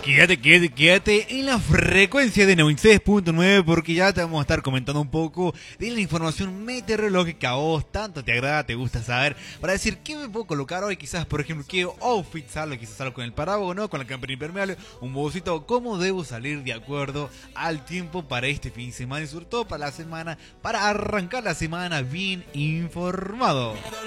Quédate en la frecuencia de 96.9 porque ya te vamos a estar comentando un poco de la información meteorológica a vos tanto te agrada, te gusta saber, para decir qué me puedo colocar hoy, quizás por ejemplo qué outfit salgo, quizás salgo con el paraguas, ¿no? Con la campera impermeable, un bolsito, cómo debo salir de acuerdo al tiempo para este fin de semana y sobre todo para la semana, para arrancar la semana bien informado.